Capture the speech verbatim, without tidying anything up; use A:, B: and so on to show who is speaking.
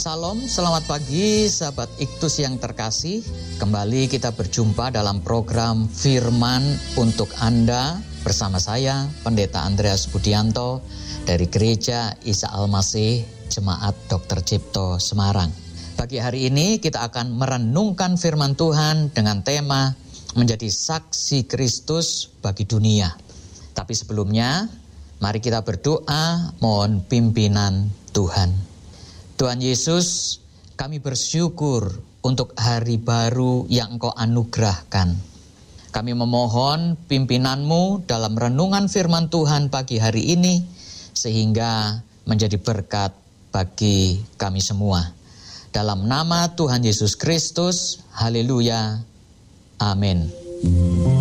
A: Salam, selamat pagi sahabat Iktus yang terkasih. Kembali kita berjumpa dalam program Firman untuk Anda bersama saya, Pendeta Andreas Budianto dari Gereja Isa Al-Masih Jemaat Dokter Cipto Semarang. Pagi hari ini kita akan merenungkan firman Tuhan dengan tema menjadi saksi Kristus bagi dunia. Tapi sebelumnya, mari kita berdoa mohon pimpinan Tuhan. Tuhan Yesus, kami bersyukur untuk hari baru yang Engkau anugerahkan. Kami memohon pimpinan-Mu dalam renungan firman Tuhan pagi hari ini, sehingga menjadi berkat bagi kami semua. Dalam nama Tuhan Yesus Kristus, haleluya, amin.